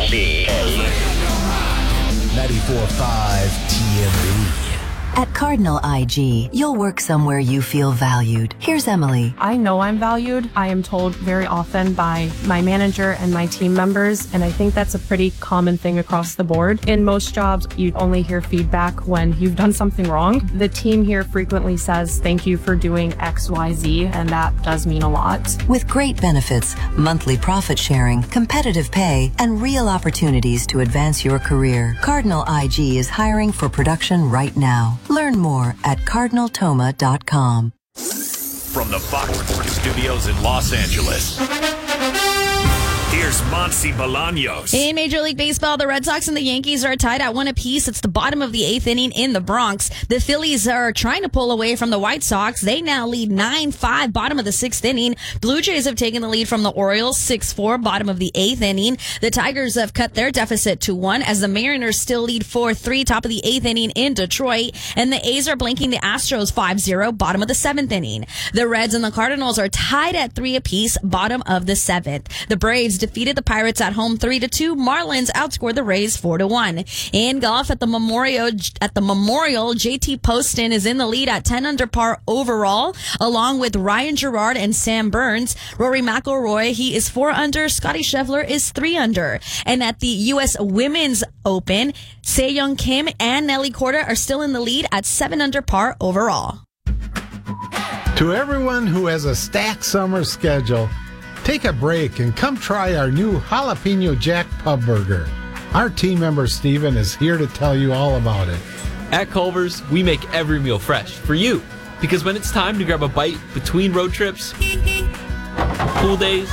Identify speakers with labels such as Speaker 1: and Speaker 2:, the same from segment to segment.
Speaker 1: TMB.
Speaker 2: 94.5 TMB.
Speaker 3: At Cardinal IG, you'll work somewhere you feel valued. Here's Emily.
Speaker 4: I know I'm valued. I am told very often by my manager and my team members, and I think that's a pretty common thing across the board. In most jobs, you only hear feedback when you've done something wrong. The team here frequently says, thank you for doing X, Y, Z, and that does mean a lot.
Speaker 3: With great benefits, monthly profit sharing, competitive pay, and real opportunities to advance your career, Cardinal IG is hiring for production right now. Learn more at cardinaltoma.com.
Speaker 5: From the Fox Sports Studios in Los Angeles, here's Monty Bolaños.
Speaker 6: In Major League Baseball, the Red Sox and the Yankees are tied at 1 apiece. It's the bottom of the 8th inning in the Bronx. The Phillies are trying to pull away from the White Sox. They now lead 9-5, bottom of the 6th inning. Blue Jays have taken the lead from the Orioles, 6-4, bottom of the 8th inning. The Tigers have cut their deficit to 1 as the Mariners still lead 4-3, top of the 8th inning in Detroit. And the A's are blanking the Astros 5-0, bottom of the 7th inning. The Reds and the Cardinals are tied at 3 apiece, bottom of the 7th. The Braves defeated the Pirates at home 3-2. Marlins outscored the Rays 4-1. In golf at the Memorial, JT Poston is in the lead at 10 under par overall, along with Ryan Gerard and Sam Burns. Rory McIlroy, he is 4 under. Scotty Scheffler is 3 under. And at the U.S. Women's Open, Se-Young Kim and Nelly Korda are still in the lead at 7 under par overall.
Speaker 7: To everyone who has a stacked summer schedule, take a break and come try our new Jalapeno Jack Pub Burger. Our team member Steven is here to tell you all about it.
Speaker 8: At Culver's, we make every meal fresh for you. Because when it's time to grab a bite between road trips, pool days,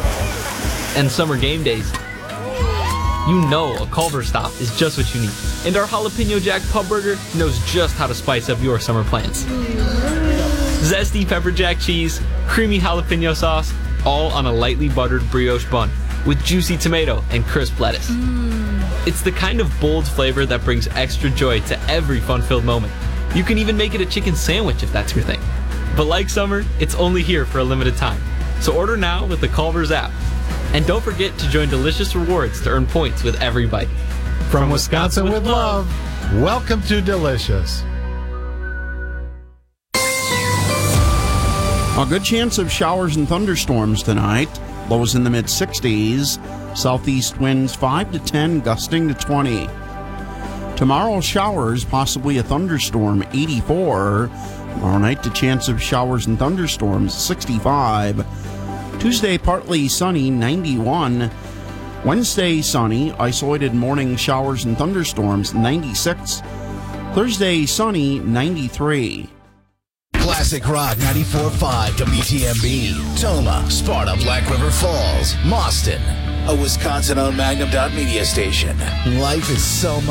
Speaker 8: and summer game days, you know a Culver's stop is just what you need. And our Jalapeno Jack Pub Burger knows just how to spice up your summer plans. Zesty pepper jack cheese, creamy jalapeno sauce, all on a lightly buttered brioche bun with juicy tomato and crisp lettuce. It's the kind of bold flavor that brings extra joy to every fun-filled moment. You can even make it a chicken sandwich if that's your thing. But like summer, it's only here for a limited time. So order now with the Culver's app. And don't forget to join Delicious Rewards to earn points with every bite.
Speaker 7: From Wisconsin with love, welcome to Delicious.
Speaker 9: A good chance of showers and thunderstorms tonight. Lows in the mid-60s. Southeast winds 5 to 10, gusting to 20. Tomorrow, showers, possibly a thunderstorm, 84. Tomorrow night, the chance of showers and thunderstorms, 65. Tuesday, partly sunny, 91. Wednesday, sunny, isolated morning showers and thunderstorms, 96. Thursday, sunny, 93.
Speaker 2: Classic Rock 94.5 WTMB. Toma, Sparta, Black River Falls, Mauston. A Wisconsin-owned Magnum Media station. Life is so much